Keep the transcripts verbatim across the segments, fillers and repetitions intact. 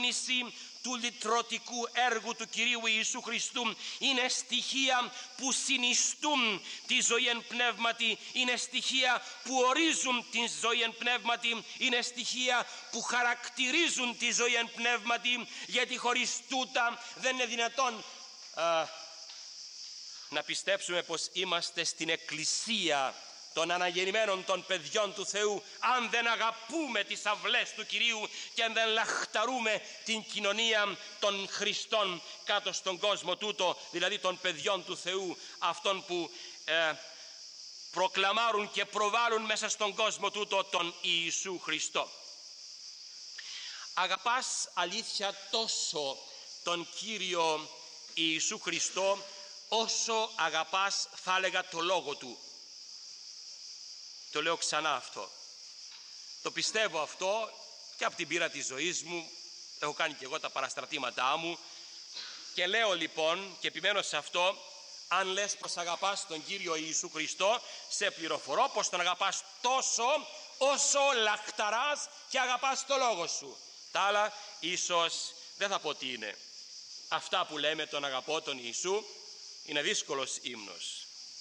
κίνηση του λυτρωτικού έργου του Κυρίου Ιησού Χριστού. Είναι στοιχεία που συνιστούν τη ζωή εν πνεύματι, είναι στοιχεία που ορίζουν τη ζωή εν πνεύματι, είναι στοιχεία που χαρακτηρίζουν τη ζωή εν πνεύματι, γιατί χωρίς τούτα δεν είναι δυνατόν α, να πιστέψουμε πως είμαστε στην εκκλησία των αναγεννημένων των παιδιών του Θεού, αν δεν αγαπούμε τις αυλές του Κυρίου και αν δεν λαχταρούμε την κοινωνία των Χριστών κάτω στον κόσμο τούτο, δηλαδή των παιδιών του Θεού, αυτών που ε, προκλαμάρουν και προβάλλουν μέσα στον κόσμο τούτο τον Ιησού Χριστό. Αγαπάς αλήθεια τόσο τον Κύριο Ιησού Χριστό όσο αγαπάς, θα έλεγα, το Λόγο Του. Το λέω ξανά αυτό. Το πιστεύω αυτό και από την πείρα της ζωής μου. Έχω κάνει και εγώ τα παραστρατήματά μου. Και λέω λοιπόν και επιμένω σε αυτό, αν λες πως αγαπάς τον Κύριο Ιησού Χριστό, σε πληροφορώ πως τον αγαπάς τόσο όσο λαχταράς και αγαπάς το Λόγο Σου. Τα άλλα ίσως δεν θα πω τι είναι. Αυτά που λέμε τον αγαπώ τον Ιησού είναι δύσκολος ύμνος.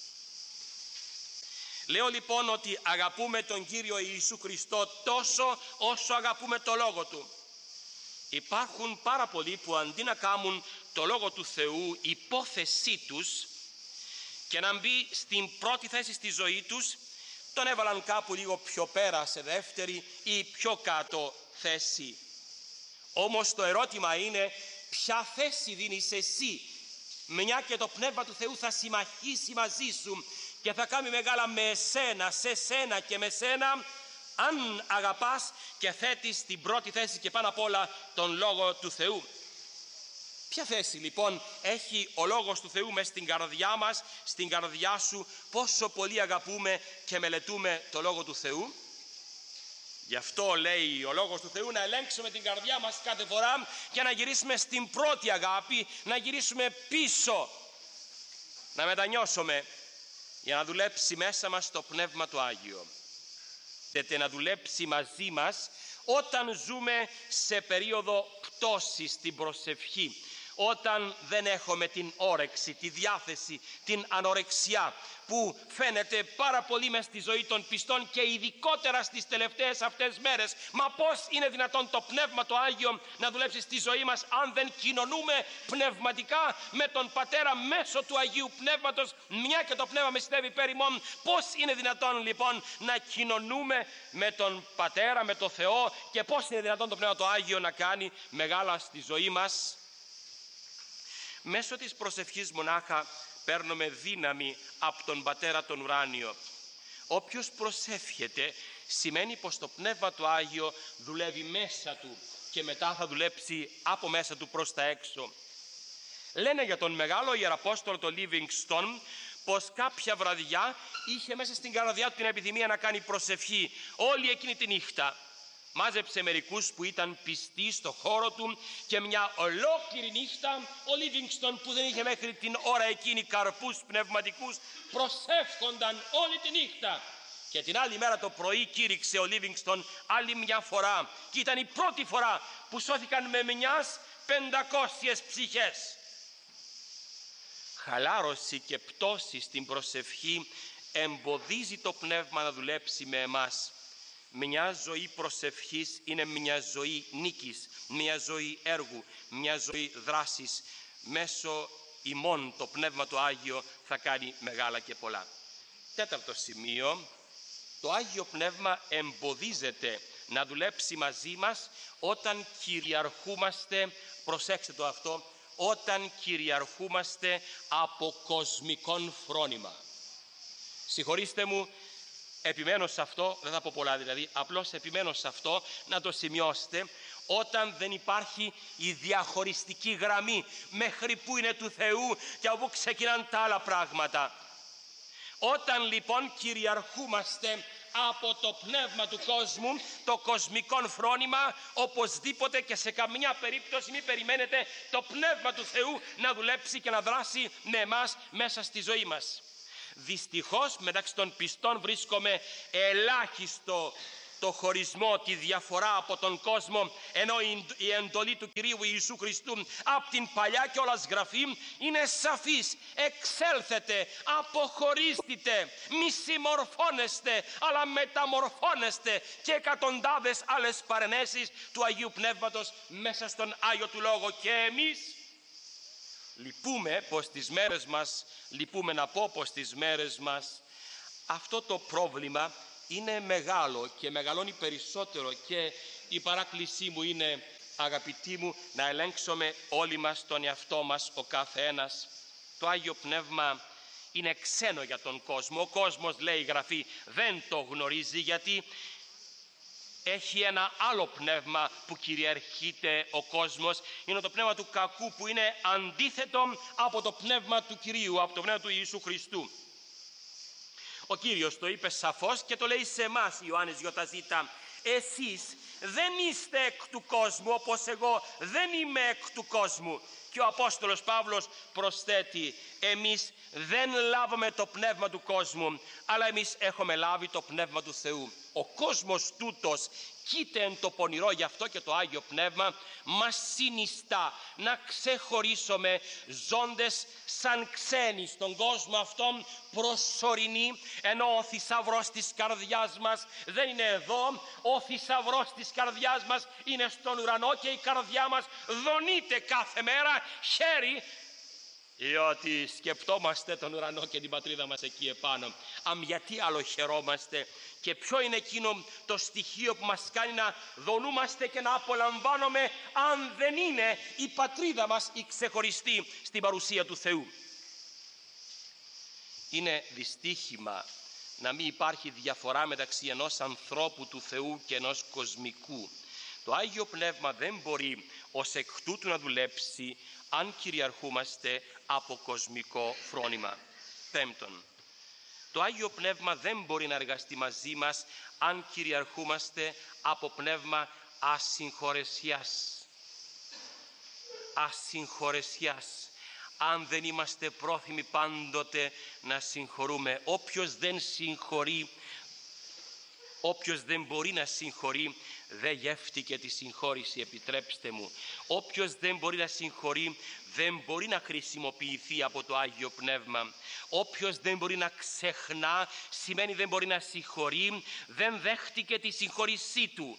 Λέω λοιπόν ότι αγαπούμε τον Κύριο Ιησού Χριστό τόσο όσο αγαπούμε το Λόγο Του. Υπάρχουν πάρα πολλοί που αντί να κάνουν το Λόγο του Θεού υπόθεσή τους και να μπει στην πρώτη θέση στη ζωή τους, τον έβαλαν κάπου λίγο πιο πέρα σε δεύτερη ή πιο κάτω θέση. Όμως το ερώτημα είναι, ποια θέση δίνεις εσύ, μια και το Πνεύμα του Θεού θα συμμαχίσει μαζί σου και θα κάνει μεγάλα με εσένα, σε σένα και με σένα, αν αγαπάς και θέτεις στην πρώτη θέση και πάνω απ' όλα τον Λόγο του Θεού. Ποια θέση λοιπόν έχει ο Λόγος του Θεού μες στην καρδιά μας, στην καρδιά σου, πόσο πολύ αγαπούμε και μελετούμε το Λόγο του Θεού? Γι' αυτό λέει ο Λόγος του Θεού να ελέγξουμε την καρδιά μας κάθε φορά και να γυρίσουμε στην πρώτη αγάπη, να γυρίσουμε πίσω, να μετανιώσουμε για να δουλέψει μέσα μας το Πνεύμα του Άγιο. Και να δουλέψει μαζί μας όταν ζούμε σε περίοδο πτώσης στην προσευχή, όταν δεν έχουμε την όρεξη, τη διάθεση, την ανορεξιά που φαίνεται πάρα πολύ μες στη ζωή των πιστών και ειδικότερα στις τελευταίες αυτές μέρες. Μα πώς είναι δυνατόν το Πνεύμα το Άγιο να δουλέψει στη ζωή μας αν δεν κοινωνούμε πνευματικά με τον Πατέρα μέσω του Αγίου Πνεύματος, μια και το Πνεύμα μεσητεύει περ' ημών? Πώς είναι δυνατόν λοιπόν να κοινωνούμε με τον Πατέρα, με τον Θεό, και πώς είναι δυνατόν το Πνεύμα το Άγιο να κάνει μεγάλα στη ζωή μας? Μέσω της προσευχής μονάχα παίρνουμε δύναμη από τον Πατέρα τον ουράνιο. Όποιος προσεύχεται σημαίνει πως το Πνεύμα το Άγιο δουλεύει μέσα του και μετά θα δουλέψει από μέσα του προς τα έξω. Λένε για τον μεγάλο Ιεραπόστολο τον Λίβινγκστον πως κάποια βραδιά είχε μέσα στην καρδιά του την επιθυμία να κάνει προσευχή. Όλη εκείνη τη νύχτα μάζεψε μερικούς που ήταν πιστοί στο χώρο του και μια ολόκληρη νύχτα ο Λίβινγκστον, που δεν είχε μέχρι την ώρα εκείνη καρπούς πνευματικούς, προσεύχονταν όλη τη νύχτα. Και την άλλη μέρα το πρωί κήρυξε ο Λίβινγκστον άλλη μια φορά και ήταν η πρώτη φορά που σώθηκαν με μιας πεντακόσιες ψυχές. Χαλάρωση και πτώση στην προσευχή εμποδίζει το Πνεύμα να δουλέψει με εμάς. Μια ζωή προσευχής είναι μια ζωή νίκης, μια ζωή έργου, μια ζωή δράσης. Μέσω ημών το Πνεύμα το Άγιο θα κάνει μεγάλα και πολλά. Τέταρτο σημείο, το Άγιο Πνεύμα εμποδίζεται να δουλέψει μαζί μας όταν κυριαρχούμαστε, προσέξτε το αυτό, όταν κυριαρχούμαστε από κοσμικόν φρόνημα. Συγχωρήστε μου, επιμένω σε αυτό, δεν θα πω πολλά δηλαδή, απλώς επιμένω σε αυτό, να το σημειώσετε, όταν δεν υπάρχει η διαχωριστική γραμμή μέχρι που είναι του Θεού και από που ξεκινάνε τα άλλα πράγματα. Όταν λοιπόν κυριαρχούμαστε από το πνεύμα του κόσμου, το κοσμικό φρόνημα, οπωσδήποτε και σε καμιά περίπτωση μην περιμένετε το Πνεύμα του Θεού να δουλέψει και να δράσει με εμάς μέσα στη ζωή μας. Δυστυχώς μεταξύ των πιστών βρίσκομαι ελάχιστο το χωρισμό, τη διαφορά από τον κόσμο, ενώ η εντολή του Κυρίου Ιησού Χριστού από την Παλιά κιόλας Γραφή είναι σαφής. Εξέλθετε, αποχωρήστε, μη συμμορφώνεστε, αλλά μεταμορφώνεστε, και εκατοντάδες άλλες παρενέσεις του Αγίου Πνεύματος μέσα στον Άγιο του Λόγο. Και εμείς λυπούμε πως τις μέρες μας, λυπούμε να πω πως τις μέρες μας αυτό το πρόβλημα είναι μεγάλο και μεγαλώνει περισσότερο, και η παράκλησή μου είναι, αγαπητοί μου, να ελέγξουμε όλοι μας τον εαυτό μας, ο κάθε ένας. Το Άγιο Πνεύμα είναι ξένο για τον κόσμο. Ο κόσμος, λέει η Γραφή, δεν το γνωρίζει, γιατί έχει ένα άλλο πνεύμα που κυριαρχείται ο κόσμος. Είναι το πνεύμα του κακού, που είναι αντίθετο από το πνεύμα του Κυρίου, από το πνεύμα του Ιησού Χριστού. Ο Κύριος το είπε σαφώς και το λέει σε εμάς, Ιωάννης ΙΖ. Εσείς δεν είστε εκ του κόσμου, όπως εγώ δεν είμαι εκ του κόσμου. Και ο Απόστολος Παύλος προσθέτει, εμείς δεν λάβαμε το πνεύμα του κόσμου, αλλά εμείς έχουμε λάβει το πνεύμα του Θεού. Ο κόσμος τούτος κοίται εν το πονηρό, γι' αυτό και το Άγιο Πνεύμα μας συνιστά να ξεχωρίσουμε, ζώντες σαν ξένοι στον κόσμο αυτόν, προσωρινοί, ενώ ο θησαυρός της καρδιάς μας δεν είναι εδώ. Ο θησαυρός της καρδιάς μας είναι στον ουρανό, και η καρδιά μας δονείται κάθε μέρα χέρι, διότι σκεπτόμαστε τον ουρανό και την πατρίδα μας εκεί επάνω. Αμ, γιατί άλλο χαιρόμαστε? Και ποιο είναι εκείνο το στοιχείο που μας κάνει να δονούμαστε και να απολαμβάνουμε, αν δεν είναι η πατρίδα μας η ξεχωριστή στην παρουσία του Θεού? Είναι δυστύχημα να μην υπάρχει διαφορά μεταξύ ενός ανθρώπου του Θεού και ενός κοσμικού. Το Άγιο Πνεύμα δεν μπορεί ως εκ τούτου να δουλέψει αν κυριαρχούμαστε από κοσμικό φρόνημα. Πέμπτον, το Άγιο Πνεύμα δεν μπορεί να εργαστεί μαζί μας αν κυριαρχούμαστε από πνεύμα ασυγχωρεσιάς. Ασυγχωρεσιάς. Αν δεν είμαστε πρόθυμοι πάντοτε να συγχωρούμε. Όποιος δεν συγχωρεί, όποιος δεν μπορεί να συγχωρεί, δεν γεύτηκε τη συγχώρηση, επιτρέψτε μου. Όποιος δεν μπορεί να συγχωρεί, δεν μπορεί να χρησιμοποιηθεί από το Άγιο Πνεύμα. Όποιος δεν μπορεί να ξεχνά, σημαίνει δεν μπορεί να συγχωρεί, δεν δέχτηκε τη συγχώρησή του.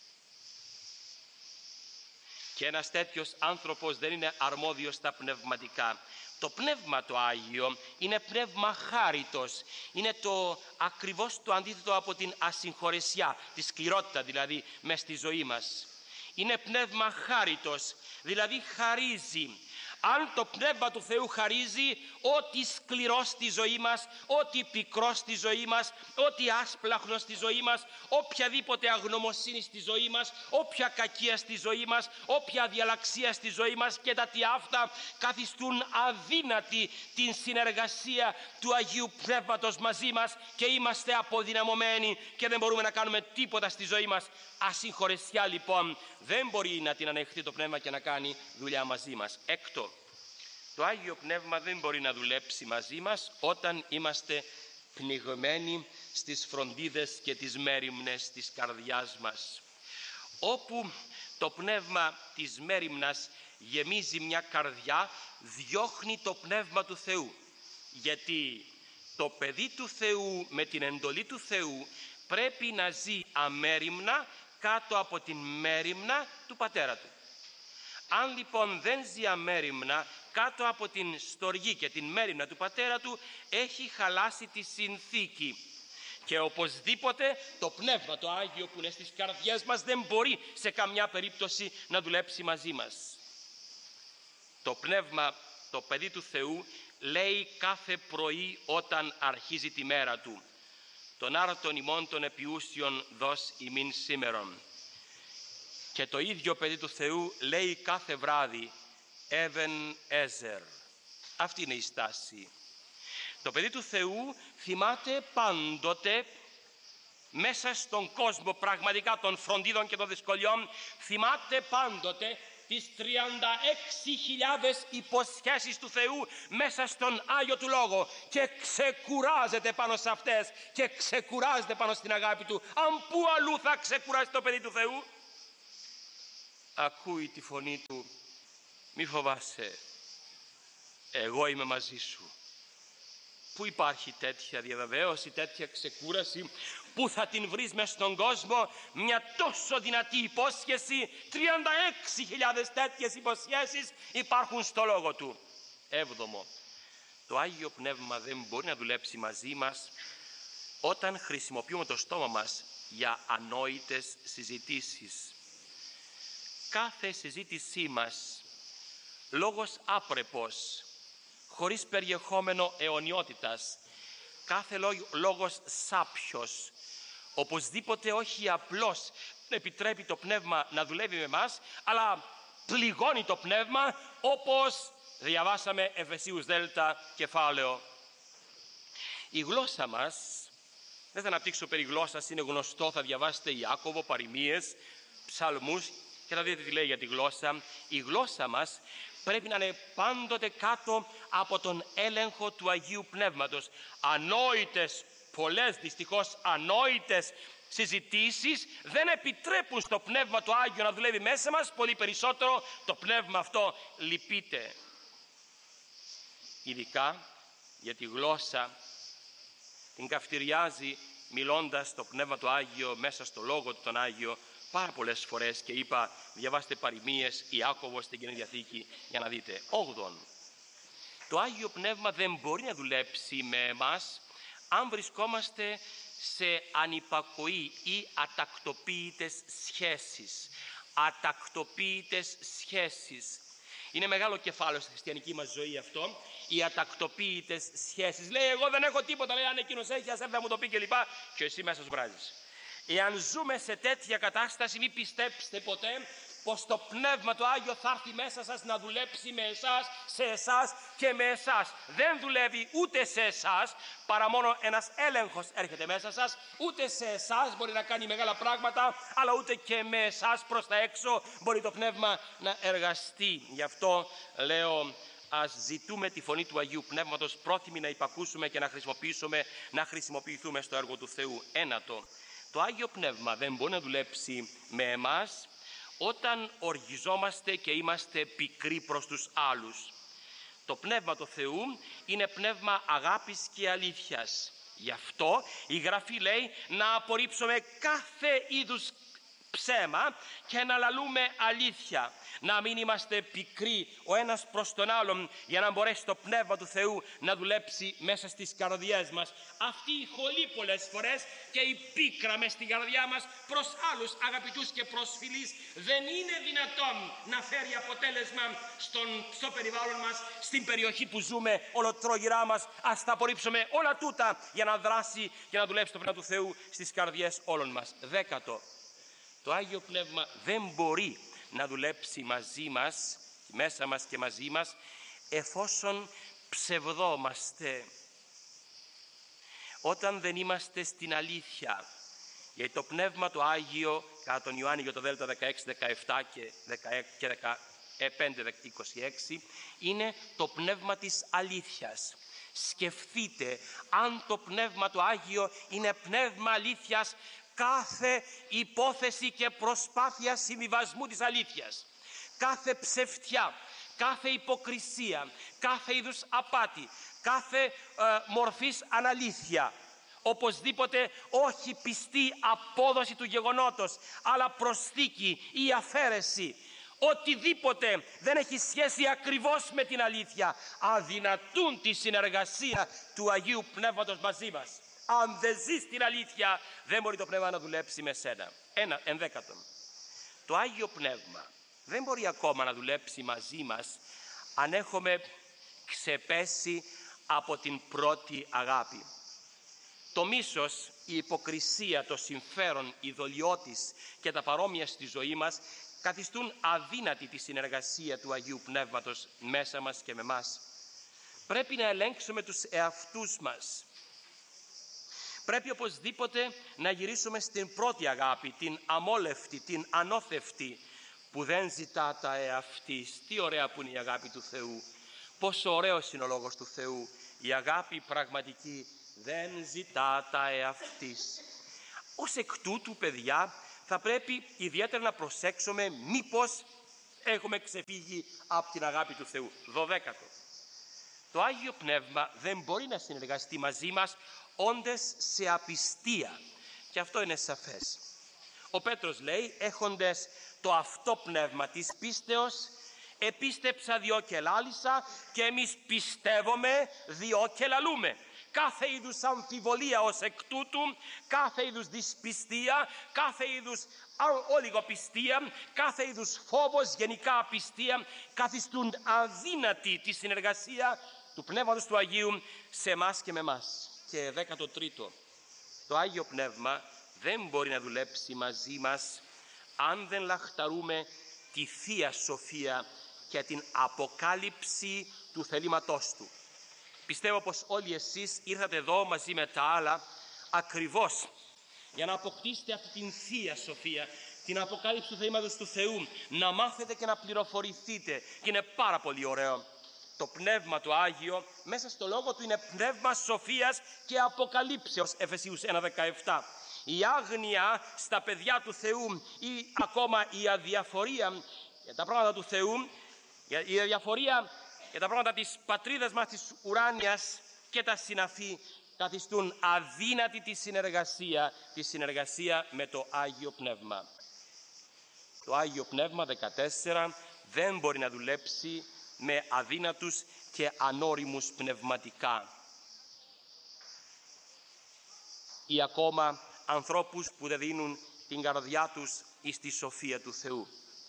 Και ένας τέτοιος άνθρωπος δεν είναι αρμόδιος στα πνευματικά. Το Πνεύμα το Άγιο είναι πνεύμα χάριτος. Είναι το ακριβώς το αντίθετο από την ασυγχωρεσιά, τη σκληρότητα δηλαδή μες στη ζωή μας. Είναι πνεύμα χάριτος, δηλαδή χαρίζει. Αν το Πνεύμα του Θεού χαρίζει, ό,τι σκληρό στη ζωή μας, ό,τι πικρό στη ζωή μας, ό,τι άσπλαχνο στη ζωή μας, οποιαδήποτε αγνωμοσύνη στη ζωή μας, όποια κακία στη ζωή μας, όποια αδιαλαξία στη ζωή μας, και τα τι αυτά καθιστούν αδύνατη την συνεργασία του Αγίου Πνεύματος μαζί μας, και είμαστε αποδυναμωμένοι και δεν μπορούμε να κάνουμε τίποτα στη ζωή μας. Ασυγχωρεσιά λοιπόν δεν μπορεί να την ανεχθεί το Πνεύμα και να κάνει δουλειά μαζί μας. Έκτο, το Άγιο Πνεύμα δεν μπορεί να δουλέψει μαζί μας όταν είμαστε πνιγμένοι στις φροντίδες και τις μέριμνες της καρδιάς μας. Όπου το πνεύμα της μέριμνας γεμίζει μια καρδιά, διώχνει το Πνεύμα του Θεού. Γιατί το παιδί του Θεού με την εντολή του Θεού πρέπει να ζει αμέριμνα κάτω από την μέριμνα του πατέρα του. Αν λοιπόν δεν ζει αμέριμνα κάτω από την στοργή και την μέριμνα του πατέρα του, έχει χαλάσει τη συνθήκη. Και οπωσδήποτε το Πνεύμα το Άγιο που είναι στις καρδιές μας δεν μπορεί σε καμιά περίπτωση να δουλέψει μαζί μας. Το Πνεύμα, το παιδί του Θεού, λέει κάθε πρωί όταν αρχίζει τη μέρα του, τον άρτον ημών των επιούσιων δώσ' ημίν σήμερον. Και το ίδιο παιδί του Θεού λέει κάθε βράδυ, Εβεν Έζερ. Αυτή είναι η στάση. Το παιδί του Θεού θυμάται πάντοτε, μέσα στον κόσμο πραγματικά των φροντίδων και των δυσκολιών, θυμάται πάντοτε τις τριάντα έξι χιλιάδες υποσχέσεις του Θεού μέσα στον Άγιο του Λόγο και ξεκουράζεται πάνω σε αυτές και ξεκουράζεται πάνω στην αγάπη του. Αν πού αλλού θα ξεκουράσει το παιδί του Θεού? Ακούει τη φωνή του: μη φοβάσαι, εγώ είμαι μαζί σου. Πού υπάρχει τέτοια διαβεβαίωση, τέτοια ξεκούραση? Πού θα την βρεις μες στον κόσμο μια τόσο δυνατή υπόσχεση? τριάντα έξι χιλιάδες τέτοιες υποσχέσεις υπάρχουν στο Λόγο του. Έβδομο, το Άγιο Πνεύμα δεν μπορεί να δουλέψει μαζί μας όταν χρησιμοποιούμε το στόμα μας για ανόητες συζητήσεις. Κάθε συζήτησή μας, λόγος άπρεπος, χωρίς περιεχόμενο αιωνιότητας, κάθε λόγος σάπιος, οπωσδήποτε όχι απλώς επιτρέπει το πνεύμα να δουλεύει με μας, αλλά πληγώνει το πνεύμα, όπως διαβάσαμε Εφεσίους Δέλτα κεφάλαιο. Η γλώσσα μας, δεν θα αναπτύξω περί γλώσσας, είναι γνωστό, θα διαβάσετε Ιάκωβο, παροιμίες, ψαλμούς και θα δείτε τι λέει για τη γλώσσα. Η γλώσσα μας πρέπει να είναι πάντοτε κάτω από τον έλεγχο του Αγίου Πνεύματος. Ανόητες, πολλές δυστυχώς ανόητες συζητήσεις δεν επιτρέπουν στο Πνεύμα το Άγιο να δουλεύει μέσα μας, πολύ περισσότερο το Πνεύμα αυτό λυπείται. Ειδικά για τη γλώσσα την καυτηριάζει μιλώντας το Πνεύμα το Άγιο μέσα στο Λόγο του τον Άγιο πάρα πολλές φορές, και είπα διαβάστε παροιμίες, Ιάκωβο στην Καινή Διαθήκη για να δείτε. Όγδον, το Άγιο Πνεύμα δεν μπορεί να δουλέψει με εμάς αν βρισκόμαστε σε ανυπακοή ή ατακτοποίητες σχέσεις. Ατακτοποίητες σχέσεις. Είναι μεγάλο κεφάλαιο στη χριστιανική μας ζωή αυτό. Οι ατακτοποίητες σχέσεις. Λέει εγώ δεν έχω τίποτα, λέει αν εκείνος έχει ας έρθει να μου το πει και λοιπά, και εσύ μέσα σου βράζεις. Εάν ζούμε σε τέτοια κατάσταση, μην πιστέψετε ποτέ πως το Πνεύμα το Άγιο θα έρθει μέσα σας να δουλέψει με εσάς, σε εσάς και με εσάς. Δεν δουλεύει ούτε σε εσάς, παρά μόνο ένας έλεγχος έρχεται μέσα σας, ούτε σε εσάς μπορεί να κάνει μεγάλα πράγματα, αλλά ούτε και με εσάς προς τα έξω μπορεί το Πνεύμα να εργαστεί. Γι' αυτό λέω, ας ζητούμε τη φωνή του Αγίου Πνεύματος, πρόθυμοι να υπακούσουμε και να χρησιμοποιήσουμε, να χρησιμοποιηθούμε στο έργο του Θεού. Ένατο, το Άγιο Πνεύμα δεν μπορεί να δουλέψει με εμάς όταν οργιζόμαστε και είμαστε πικροί προς τους άλλους. Το Πνεύμα του Θεού είναι πνεύμα αγάπης και αλήθειας. Γι' αυτό η Γραφή λέει να απορρίψουμε κάθε είδους ψέμα και να λαλούμε αλήθεια. Να μην είμαστε πικροί ο ένας προς τον άλλον, για να μπορέσει το Πνεύμα του Θεού να δουλέψει μέσα στις καρδιές μας. Αυτή η χολή πολλές φορές και η πίκρα μες στην καρδιά μας προς άλλους αγαπητούς και προσφυλείς δεν είναι δυνατόν να φέρει αποτέλεσμα στον, στο περιβάλλον μας, στην περιοχή που ζούμε, ολοτρόγυρά μας. Ας τα απορρίψουμε όλα τούτα για να δράσει και να δουλέψει το Πνεύμα του Θεού στις καρδιές όλων μας. Δέκατο, το Άγιο Πνεύμα δεν μπορεί να δουλέψει μαζί μας, μέσα μας και μαζί μας, εφόσον ψευδόμαστε, όταν δεν είμαστε στην αλήθεια. Γιατί το Πνεύμα το Άγιο, κατά τον Ιωάννη για το Δέλτα δεκαέξι δεκαεπτά και δεκαπέντε είκοσι έξι, είναι το Πνεύμα της αλήθειας. Σκεφτείτε, αν το Πνεύμα το Άγιο είναι πνεύμα αλήθειας, κάθε υπόθεση και προσπάθεια συμβιβασμού της αλήθειας, κάθε ψευτιά, κάθε υποκρισία, κάθε είδους απάτη, κάθε ε, μορφής αναλήθεια, οπωσδήποτε όχι πιστή απόδοση του γεγονότος, αλλά προσθήκη ή αφαίρεση, οτιδήποτε δεν έχει σχέση ακριβώς με την αλήθεια, αδυνατούν τη συνεργασία του Αγίου Πνεύματος μαζί μας. Αν δεν ζεις την αλήθεια, δεν μπορεί το Πνεύμα να δουλέψει με σένα. Ένα, ενδέκατον. Το Άγιο Πνεύμα δεν μπορεί ακόμα να δουλέψει μαζί μας αν έχουμε ξεπέσει από την πρώτη αγάπη. Το μίσος, η υποκρισία, το συμφέρον, η δολιότης και τα παρόμοια στη ζωή μας καθιστούν αδύνατη τη συνεργασία του Αγίου Πνεύματος μέσα μας και με μας. Πρέπει να ελέγξουμε τους εαυτούς μας. Πρέπει οπωσδήποτε να γυρίσουμε στην πρώτη αγάπη, την αμόλευτη, την ανώθευτη, που δεν ζητά τα εαυτής. Τι ωραία που είναι η αγάπη του Θεού. Πόσο ωραίος είναι ο λόγος του Θεού. Η αγάπη πραγματική δεν ζητά τα εαυτής. Ως εκ τούτου, παιδιά, θα πρέπει ιδιαίτερα να προσέξουμε μήπως έχουμε ξεφύγει από την αγάπη του Θεού. Δωδέκατο. Το Άγιο Πνεύμα δεν μπορεί να συνεργαστεί μαζί μας όντες σε απιστία. Και αυτό είναι σαφές. Ο Πέτρος λέει, έχοντες το αυτό πνεύμα της πίστεως, επίστεψα διό και λάλησα, και εμείς πιστεύουμε διό και λαλούμε. Κάθε είδους αμφιβολία ως εκ τούτου, κάθε είδους δυσπιστία, κάθε είδους ολιγοπιστία, κάθε είδους φόβος, γενικά απιστία, καθιστούν αδύνατη τη συνεργασία του Πνεύματος του Αγίου σε εμάς και με εμάς. Και δέκατο τρίτο. Το Άγιο Πνεύμα δεν μπορεί να δουλέψει μαζί μας αν δεν λαχταρούμε τη Θεία Σοφία και την αποκάλυψη του θελήματός του. Πιστεύω πως όλοι εσείς ήρθατε εδώ μαζί με τα άλλα ακριβώς για να αποκτήσετε αυτή την Θεία Σοφία, την αποκάλυψη του θελήματος του Θεού, να μάθετε και να πληροφορηθείτε. Και είναι πάρα πολύ ωραίο. Το Πνεύμα το Άγιο μέσα στο λόγο του είναι πνεύμα σοφίας και αποκαλύψεως, Εφεσίους ένα δεκαεπτά. Η άγνοια στα παιδιά του Θεού ή ακόμα η αδιαφορία για τα πράγματα του Θεού, η αδιαφορία για τα πράγματα της πατρίδας μας της ουράνιας και τα συναφή καθιστούν αδύνατη τη συνεργασία, τη συνεργασία με το Άγιο Πνεύμα. Το Άγιο Πνεύμα δεκατέσσερα δεν μπορεί να δουλέψει με αδύνατους και ανώριμους πνευματικά ή ακόμα ανθρώπους που δεν δίνουν την καρδιά τους εις τη σοφία του Θεού.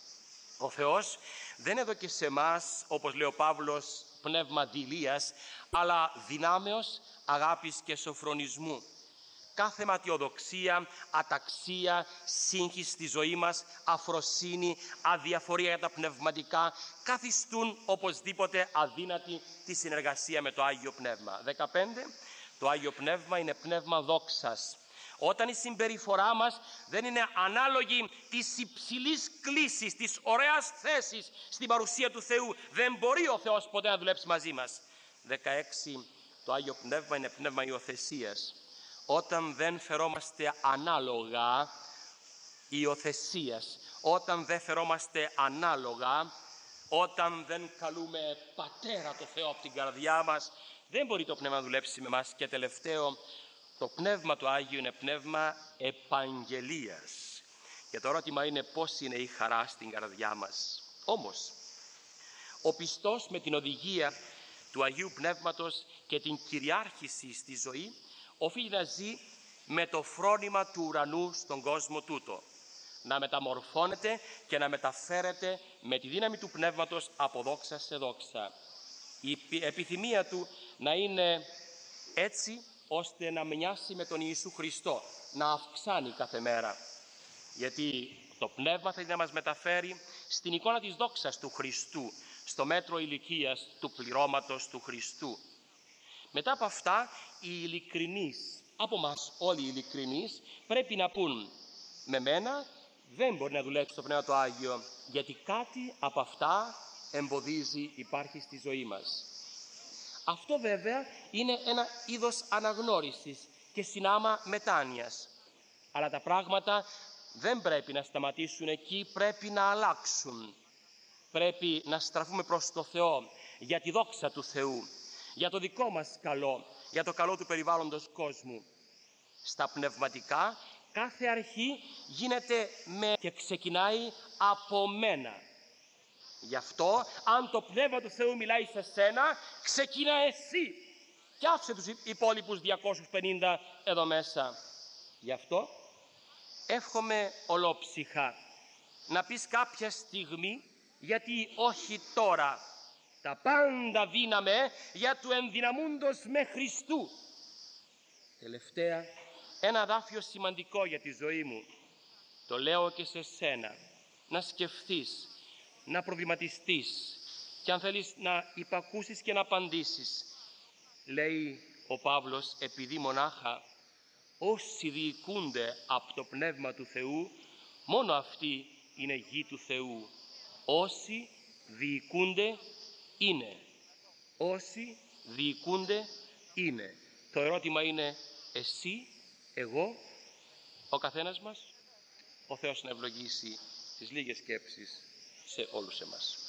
Ο Θεός δεν έδωκε σε εμάς, όπως λέει ο Παύλος, πνεύμα δειλίας, αλλά δυνάμεως, αγάπης και σοφρονισμού. Κάθε ματιοδοξία, αταξία, σύγχυση στη ζωή μας, αφροσύνη, αδιαφορία για τα πνευματικά, καθιστούν οπωσδήποτε αδύνατη τη συνεργασία με το Άγιο Πνεύμα. δεκαπέντε. Το Άγιο Πνεύμα είναι πνεύμα δόξας. Όταν η συμπεριφορά μας δεν είναι ανάλογη της υψηλής κλίσης, της ωραίας θέσης στην παρουσία του Θεού, δεν μπορεί ο Θεός ποτέ να δουλέψει μαζί μας. δεκαέξι. Το Άγιο Πνεύμα είναι πνεύμα υιοθεσίας. Όταν δεν φερόμαστε ανάλογα υιοθεσίας, όταν δεν φερόμαστε ανάλογα, όταν δεν καλούμε Πατέρα το Θεό από την καρδιά μας, δεν μπορεί το Πνεύμα να δουλέψει με εμάς. Και τελευταίο, το Πνεύμα του Άγιο είναι πνεύμα επαγγελίας. Και το ερώτημα είναι πώς είναι η χαρά στην καρδιά μας. Όμως, ο πιστός με την οδηγία του Αγίου Πνεύματος και την κυριάρχηση στη ζωή οφείλει να ζει με το φρόνημα του ουρανού στον κόσμο τούτο. Να μεταμορφώνεται και να μεταφέρεται με τη δύναμη του Πνεύματος από δόξα σε δόξα. Η επιθυμία του να είναι έτσι ώστε να μοιάσει με τον Ιησού Χριστό, να αυξάνει κάθε μέρα. Γιατί το Πνεύμα θέλει να μας μεταφέρει στην εικόνα της δόξας του Χριστού, στο μέτρο ηλικίας του πληρώματος του Χριστού. Μετά από αυτά, οι ειλικρινείς, από μας όλοι οι ειλικρινείς, πρέπει να πούν, με μένα δεν μπορεί να δουλέψει το Πνεύμα το Άγιο, γιατί κάτι από αυτά εμποδίζει, υπάρχει στη ζωή μας. Αυτό βέβαια είναι ένα είδος αναγνώρισης και συνάμα μετάνοιας. Αλλά τα πράγματα δεν πρέπει να σταματήσουν εκεί, πρέπει να αλλάξουν. Πρέπει να στραφούμε προς το Θεό για τη δόξα του Θεού, για το δικό μας καλό, για το καλό του περιβάλλοντος κόσμου. Στα πνευματικά κάθε αρχή γίνεται με και ξεκινάει από μένα. Γι' αυτό αν το Πνεύμα του Θεού μιλάει σε σένα, ξεκινά εσύ και άφησε τους υπόλοιπους διακόσιους πενήντα εδώ μέσα. Γι' αυτό εύχομαι ολόψυχα να πεις κάποια στιγμή, γιατί όχι τώρα, τα πάντα δύναμε για του ενδυναμούντος με Χριστού. Τελευταία, ένα δάφιο σημαντικό για τη ζωή μου. Το λέω και σε σένα, να σκεφτείς, να προβληματιστείς και αν θέλεις να υπακούσεις και να απαντήσεις. Λέει ο Παύλος, επειδή μονάχα όσοι διοικούνται από το Πνεύμα του Θεού, μόνο αυτοί είναι γη του Θεού. Όσοι διοικούνται είναι. Όσοι διοικούνται είναι. Το ερώτημα είναι εσύ, εγώ, ο καθένας μας. Ο Θεός να ευλογήσει τις λίγες σκέψεις σε όλους εμάς.